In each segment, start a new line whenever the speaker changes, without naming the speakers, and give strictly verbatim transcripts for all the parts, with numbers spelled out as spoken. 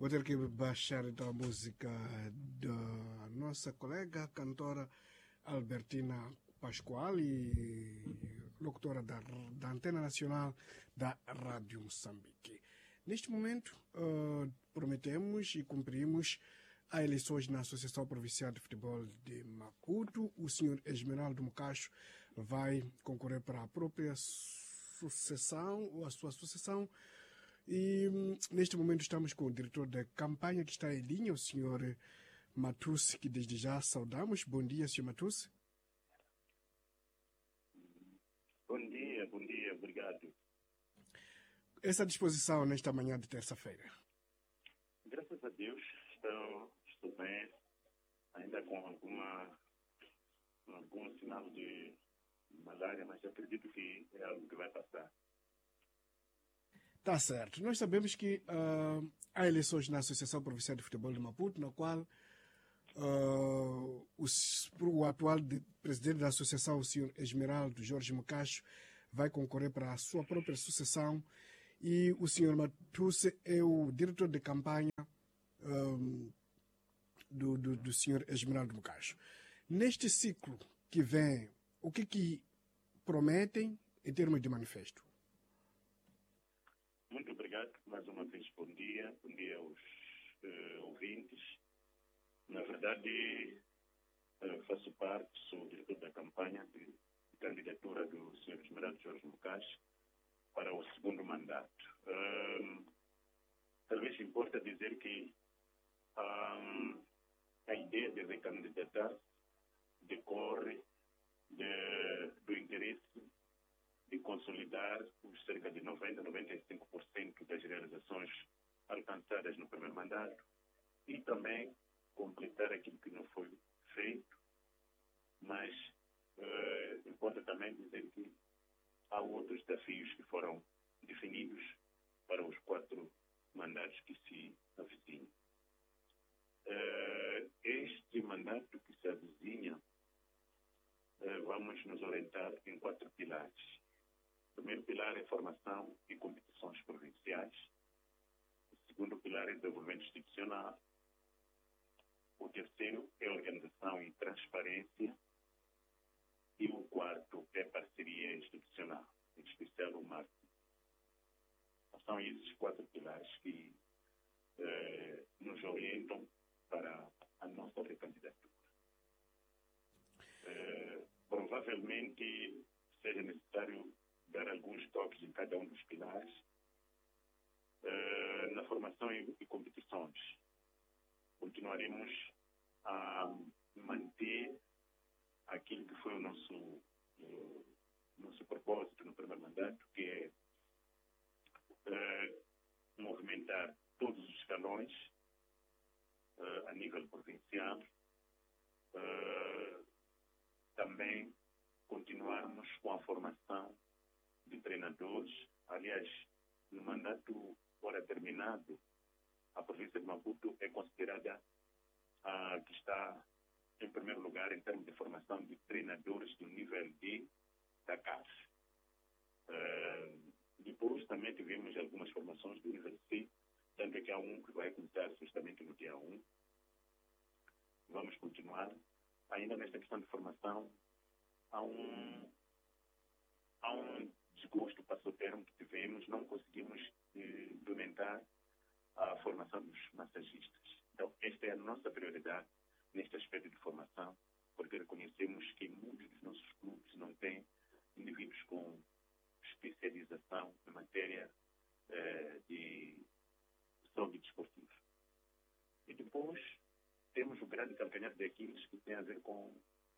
Vou ter que baixar então a música da nossa colega cantora Albertina Pasquale, locutora da, da Antena Nacional da Rádio Moçambique. Neste momento, uh, prometemos e cumprimos as eleições na Associação Provincial de Futebol de Maputo. O senhor Esmeraldo Mucacho vai concorrer para a própria sucessão, ou a sua associação. E neste momento estamos com o diretor da campanha que está em linha, o senhor Matusse, que desde já saudamos. Bom dia, senhor Matusse.
Bom dia, bom dia, obrigado.
Essa disposição nesta manhã de terça-feira?
Graças a Deus, estou, estou bem, ainda com alguma, algum sinal de malária, mas acredito que é algo que vai passar.
Tá certo. Nós sabemos que uh, há eleições na Associação Provincial de Futebol de Maputo, na qual uh, o, o atual de, presidente da associação, o senhor Esmeraldo Jorge Mucacho, vai concorrer para a sua própria sucessão, e o senhor Matusse é o diretor de campanha um, do, do, do senhor Esmeraldo Mucacho. Neste ciclo que vem, o que, que prometem em termos de manifesto?
Muito obrigado, mais uma vez, bom dia, bom dia aos uh, ouvintes. Na verdade, uh, faço parte, sou diretor da campanha de, de candidatura do senhor Esmeraldo Jorge Mucacho para o segundo mandato. Uh, talvez importa dizer que um, a ideia de recandidatar decorre de, do interesse de consolidar os cerca de noventa, noventa e cinco por cento das realizações alcançadas no primeiro mandato e também completar aquilo que não foi feito, mas eh, importa também dizer que há outros desafios que foram definidos para os quatro mandatos que se avizinham. Eh, este mandato que se avizinha, eh, vamos nos orientar em quatro pilares. O primeiro pilar é formação e competições provinciais. O segundo pilar é desenvolvimento institucional. O terceiro é organização e transparência. E o quarto é parceria institucional, em especial o marketing. São esses quatro pilares que eh, nos orientam para a nossa recandidatura. Eh, provavelmente seja necessário dar alguns toques em cada um dos pilares. Uh, na formação e, e competições, continuaremos a manter aquilo que foi o nosso, uh, nosso propósito no primeiro mandato, que é uh, movimentar todos os escalões uh, a nível provincial, uh, também continuarmos com a formação de treinadores. Aliás, no mandato agora terminado, a província de Maputo é considerada a que está em primeiro lugar em termos de formação de treinadores do nível D da C A F. Uh, depois também tivemos algumas formações do nível C, tanto que há um que vai começar justamente no dia um. Vamos continuar. Ainda nesta questão de formação, há um, há um desgosto, passou o termo que tivemos, não conseguimos eh, implementar a formação dos massagistas. Então, esta é a nossa prioridade neste aspecto de formação, porque reconhecemos que muitos dos nossos clubes não têm indivíduos com especialização em matéria eh, de saúde desportiva. E depois, temos o grande calcanhar de Aquiles, que tem a ver com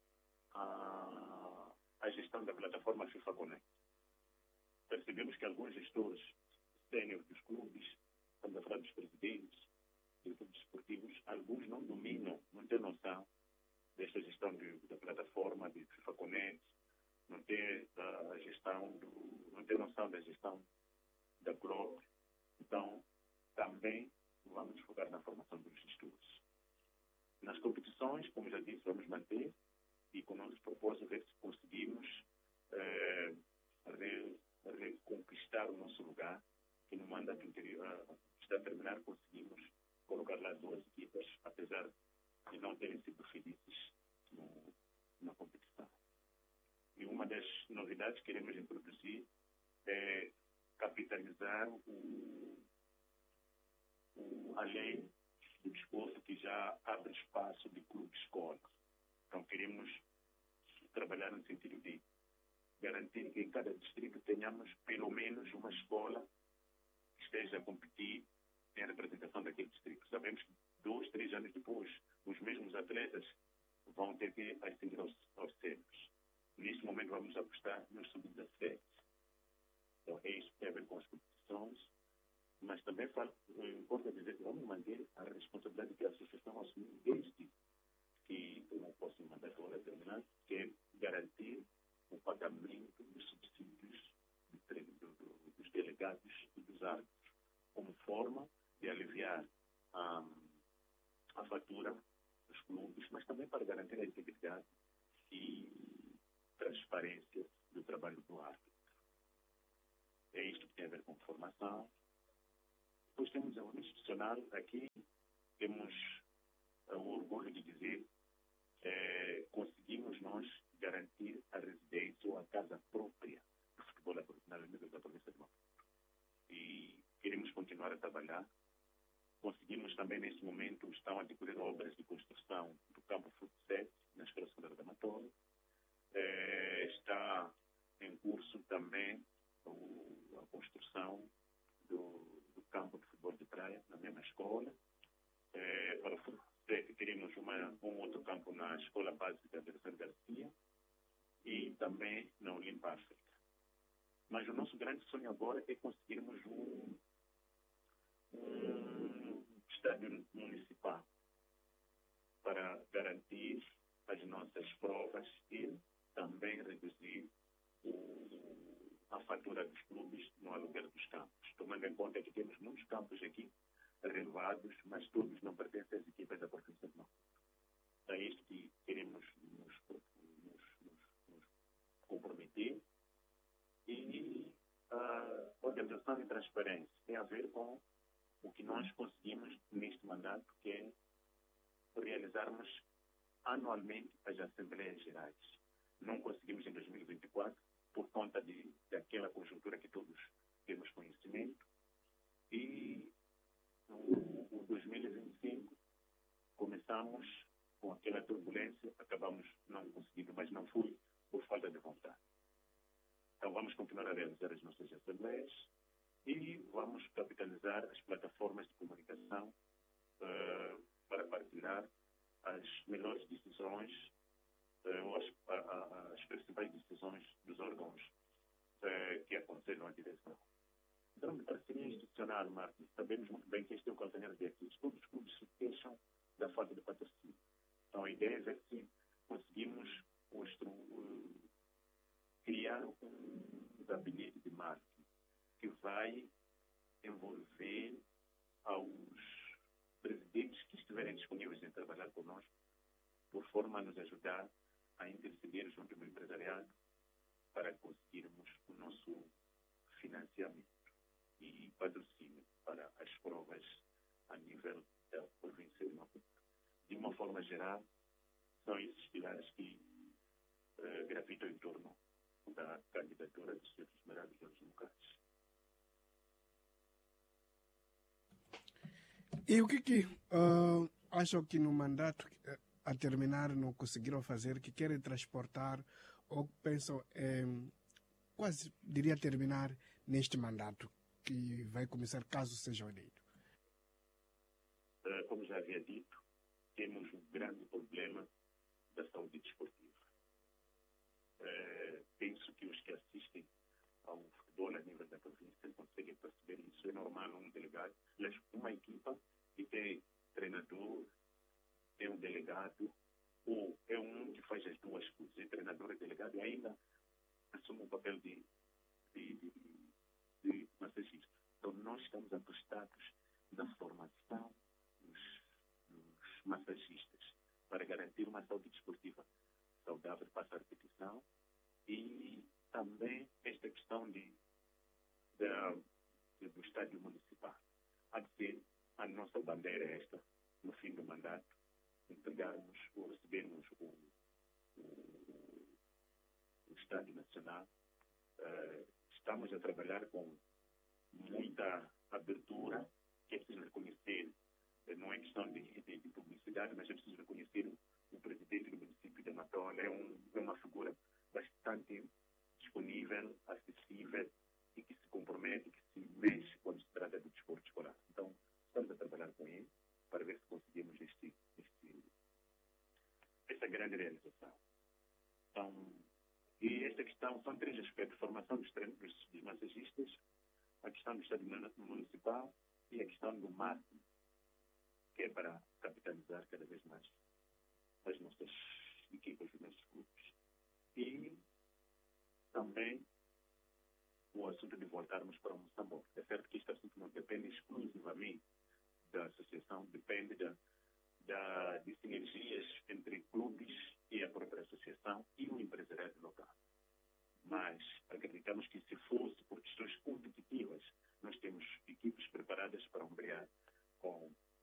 a, a gestão da plataforma FIFA Connect. Percebemos que alguns gestores sénior dos clubes, estamos a falar dos presidentes, diretores desportivos, alguns não dominam, não têm noção desta gestão de, da plataforma de FIFA Connect, não têm a gestão do, não têm noção da gestão da Globo. Então, também vamos focar na formação dos gestores. Nas competições, como já disse, vamos manter e com o nosso propósito ver se conseguimos eh, re, reconquistar o nosso lugar, que no mandato anterior, está a terminar, conseguimos o, a lei do desporto que já abre espaço de clube-escola. Então, queremos trabalhar no sentido de garantir que em cada distrito tenhamos pelo menos uma escola que esteja a competir em representação daquele distrito. Sabemos que dois, três anos depois, os mesmos atletas vão ter que ascender aos, aos sêniores. Neste momento, vamos apostar nos sub dezassete. Então, é isso que tem a ver com as competições, mas também falo, importa dizer que vamos manter a responsabilidade que a associação assumiu desde que eu posso mandar agora terminar, que é garantir o pagamento dos subsídios do treino, do, do, dos delegados e dos árbitros, como forma de aliviar a, a fatura dos clubes, mas também para garantir a integridade e transparência do trabalho do árbitro. É isto que tem a ver com formação. Depois temos o institucional. Aqui temos uh, o orgulho de dizer que conseguimos nós garantir a residência ou a casa própria do futebol profissional no nível da província de Maputo. E queremos continuar a trabalhar. Conseguimos também, neste momento, estão a decorrer obras de construção do campo Fruto sete, na Escola Secundária da Matola. É, está em curso também o, a construção do, do campo de futebol de praia, na mesma escola. É, para o Fruto sete, queremos uma, um outro campo na Escola Básica de São Garcia e também na Olimpa África. Mas o nosso grande sonho agora é conseguirmos um, um estádio municipal para garantir as nossas provas e também reduzir o, a fatura dos clubes no aluguel dos campos. Tomando em conta que temos muitos campos aqui renovados, mas todos não pertencem às equipas da província de Maputo. É isto que queremos nos, nos, nos, nos comprometer. E a organização e transparência tem a ver com o que nós conseguimos neste mandato, que é realizarmos anualmente as Assembleias Gerais. Não conseguimos em dois mil e vinte e quatro, por conta de, daquela conjuntura que todos temos conhecimento. E no dois mil e vinte e cinco, começamos com aquela turbulência, acabamos não conseguindo, mas não foi por falta de vontade. Então, vamos continuar a realizar as nossas assembleias e vamos capitalizar as plataformas de comunicação uh, para partilhar as melhores decisões uh, ou as, a, a, as principais decisões dos órgãos uh, que aconselham a direção. Então, de parceria institucional, Marcos, sabemos muito bem que este é o calcanhar de Aquiles. Todos os clubes se queixam da falta de patrocínio. Então, a ideia é que conseguimos constru, uh, criar um gabinete de marketing que vai envolver aos presidentes que estiverem disponíveis em trabalhar conosco, por forma a nos ajudar a interceder junto ao empresariado para conseguirmos o nosso financiamento e patrocínio para as provas a nível da província de Maputo. De uma forma geral, são esses pilares que uh, gravitam em torno da candidatura dos seus esmerados dos locais.
E o que que uh, acham que no mandato uh, a terminar não conseguiram fazer, que querem transportar ou pensam em quase, diria, terminar neste mandato que vai começar caso seja eleito?
Uh, como já havia dito, temos um grande problema da saúde desportiva. Uh, penso que os que assistem ao futebol a nível da província conseguem perceber isso. É normal um delegado, uma equipa que tem treinador, tem um delegado, ou é um que faz as duas coisas, é treinador e delegado, e ainda assume o papel de, de, de, de massagista. Então, nós estamos apostados na formação dos, dos massagistas para garantir uma saúde desportiva saudável para a repetição e também esta questão de, de, do estádio municipal. Há de ser a nossa bandeira esta, no fim do mandato, entregarmos ou recebermos o, o, o Estádio Nacional. Uh, estamos a trabalhar com muita abertura, que é preciso reconhecer é preciso reconhecer o presidente do município de Matola. É, um, é uma figura bastante disponível, acessível e que se compromete, que se mexe quando se trata do desporto escolar. Então, estamos a trabalhar com ele para ver se conseguimos este, este, esta grande realização. Então, e esta questão são três aspectos: formação dos treinos dos massagistas, a questão do Estado Municipal e a questão do marketing, que é para capitalizar cada vez mais as nossas equipas, os nossos clubes. E também o assunto de voltarmos para o Moçambique. É certo que este assunto não depende exclusivamente da associação, depende da, da, de sinergias entre clubes e a própria associação e o empresariado local. Mas acreditamos que, se fosse por questões competitivas, nós temos equipes preparadas para ombrear com